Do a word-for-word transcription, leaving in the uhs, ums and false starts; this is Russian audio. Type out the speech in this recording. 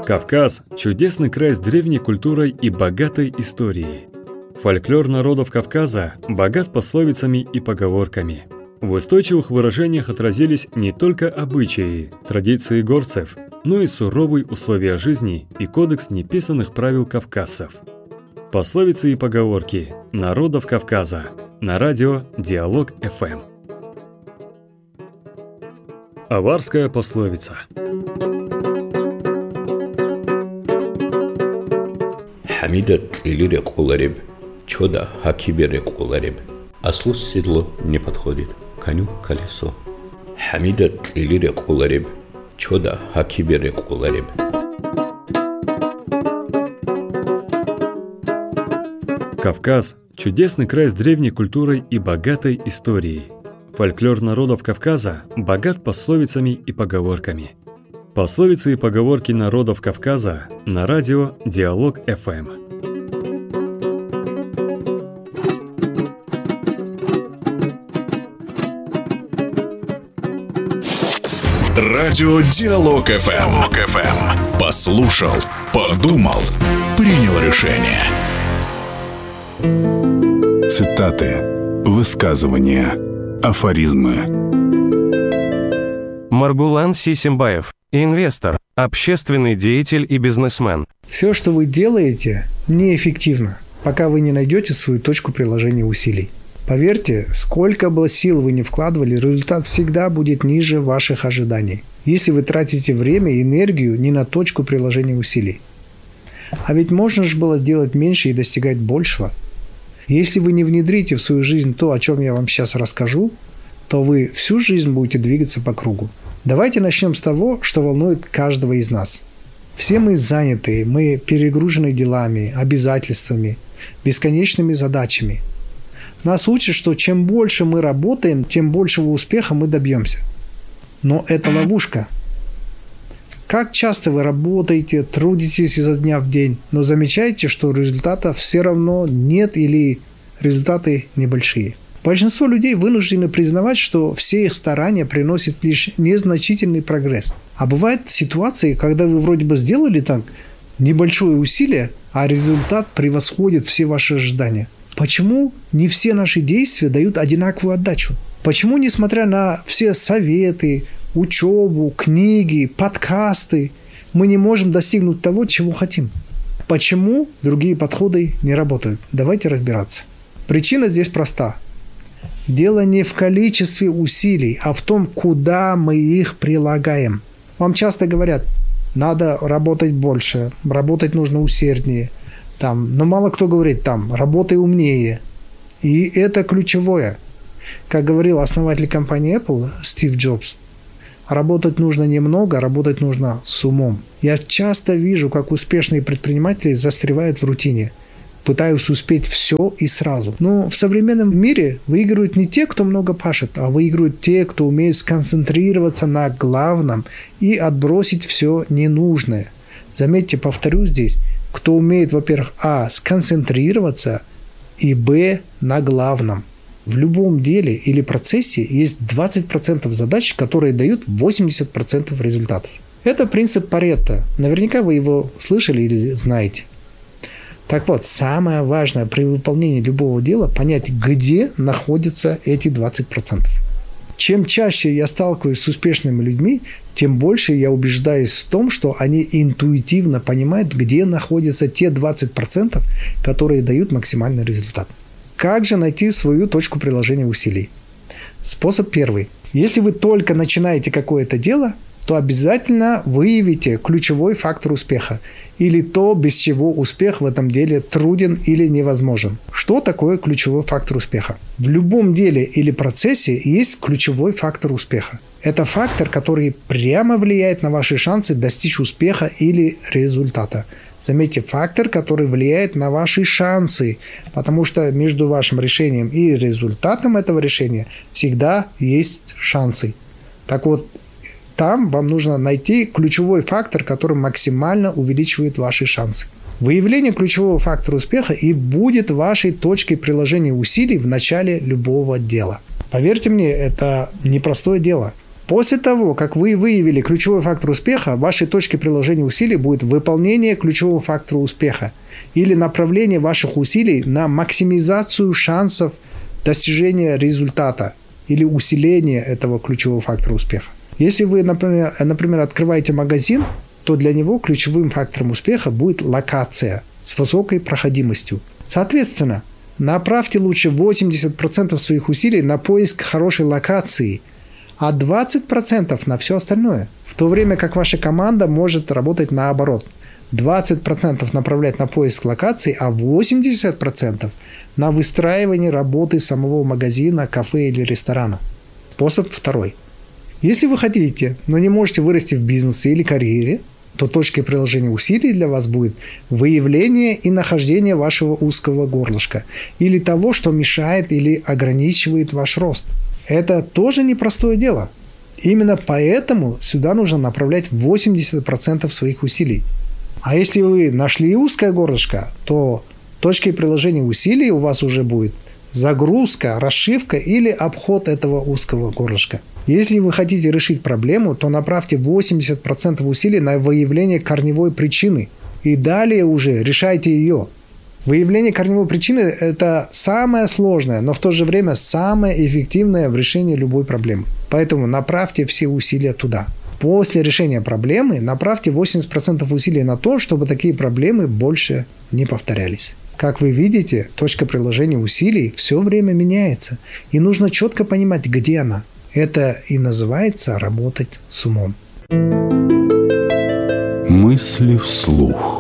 Кавказ – чудесный край с древней культурой и богатой историей. Фольклор народов Кавказа богат пословицами и поговорками. В устойчивых выражениях отразились не только обычаи, традиции горцев, но и суровые условия жизни и кодекс неписанных правил кавказцев. Пословицы и поговорки народов Кавказа на радио Диалог эф эм. Аварская пословица. Хамидат или кулариб, чода хакибере кулариб. Ослу седло не подходит, коню колесо. Хамидат или кулариб, чода хакибере кулариб. Кавказ – чудесный край с древней культурой и богатой историей. Фольклор народов Кавказа богат пословицами и поговорками. Пословицы и поговорки народов Кавказа на радио Диалог эф эм. Радио Диалог эф эм. Послушал, подумал, принял решение. Цитаты, высказывания, афоризмы. Маргулан Сисимбаев, инвестор, общественный деятель и бизнесмен. Все, что вы делаете, неэффективно, пока вы не найдете свою точку приложения усилий. Поверьте, сколько бы сил вы ни вкладывали, результат всегда будет ниже ваших ожиданий, если вы тратите время и энергию не на точку приложения усилий. А ведь можно же было сделать меньше и достигать большего. Если вы не внедрите в свою жизнь то, о чем я вам сейчас расскажу, то вы всю жизнь будете двигаться по кругу. Давайте начнем с того, что волнует каждого из нас. Все мы заняты, мы перегружены делами, обязательствами, бесконечными задачами. Нас учат, что чем больше мы работаем, тем большего успеха мы добьемся. Но это ловушка. Как часто вы работаете, трудитесь изо дня в день, но замечаете, что результата все равно нет или результаты небольшие. Большинство людей вынуждены признавать, что все их старания приносят лишь незначительный прогресс. А бывают ситуации, когда вы вроде бы сделали так небольшое усилие, а результат превосходит все ваши ожидания. Почему не все наши действия дают одинаковую отдачу? Почему, несмотря на все советы, учебу, книги, подкасты, мы не можем достигнуть того, чего хотим? Почему другие подходы не работают? Давайте разбираться. Причина здесь проста. Дело не в количестве усилий, а в том, куда мы их прилагаем. Вам часто говорят, надо работать больше, работать нужно усерднее. Там, но мало кто говорит, там, работай умнее. И это ключевое. Как говорил основатель компании Apple Стив Джобс, работать нужно немного, работать нужно с умом. Я часто вижу, как успешные предприниматели застревают в рутине, пытаясь успеть все и сразу. Но в современном мире выигрывают не те, кто много пашет, а выигрывают те, кто умеет сконцентрироваться на главном и отбросить все ненужное. Заметьте, повторю здесь, кто умеет, во-первых, а. сконцентрироваться, и б. на главном. В любом деле или процессе есть двадцать процентов задач, которые дают восемьдесят процентов результатов. Это принцип Паретто. Наверняка вы его слышали или знаете. Так вот, самое важное при выполнении любого дела – понять, где находятся эти двадцать процентов. Чем чаще я сталкиваюсь с успешными людьми, тем больше я убеждаюсь в том, что они интуитивно понимают, где находятся те двадцать процентов, которые дают максимальный результат. Как же найти свою точку приложения усилий? Способ первый. Если вы только начинаете какое-то дело, то обязательно выявите ключевой фактор успеха или то, без чего успех в этом деле труден или невозможен. Что такое ключевой фактор успеха? В любом деле или процессе есть ключевой фактор успеха. Это фактор, который прямо влияет на ваши шансы достичь успеха или результата. Заметьте, фактор, который влияет на ваши шансы, потому что между вашим решением и результатом этого решения всегда есть шансы. Так вот, там вам нужно найти ключевой фактор, который максимально увеличивает ваши шансы. Выявление ключевого фактора успеха и будет вашей точкой приложения усилий в начале любого дела. Поверьте мне, это непростое дело. После того, как вы выявили ключевой фактор успеха, вашей точкой приложения усилий будет выполнение ключевого фактора успеха или направление ваших усилий на максимизацию шансов достижения результата или усиления этого ключевого фактора успеха. Если вы, например, например, открываете магазин, то для него ключевым фактором успеха будет локация с высокой проходимостью. Соответственно, направьте лучше восемьдесят процентов своих усилий на поиск хорошей локации, а двадцать процентов на все остальное. В то время как ваша команда может работать наоборот. двадцать процентов направлять на поиск локаций, а восемьдесят процентов на выстраивание работы самого магазина, кафе или ресторана. Способ второй. Если вы хотите, но не можете вырасти в бизнесе или карьере, то точкой приложения усилий для вас будет выявление и нахождение вашего узкого горлышка или того, что мешает или ограничивает ваш рост. Это тоже непростое дело. Именно поэтому сюда нужно направлять восемьдесят процентов своих усилий. А если вы нашли узкое горлышко, то точкой приложения усилий у вас уже будет загрузка, расшивка или обход этого узкого горлышка. Если вы хотите решить проблему, то направьте восемьдесят процентов усилий на выявление корневой причины. И далее уже решайте ее. Выявление корневой причины – это самое сложное, но в то же время самое эффективное в решении любой проблемы. Поэтому направьте все усилия туда. После решения проблемы направьте восемьдесят процентов усилий на то, чтобы такие проблемы больше не повторялись. Как вы видите, точка приложения усилий все время меняется. И нужно четко понимать, где она. Это и называется работать с умом. Мысли вслух.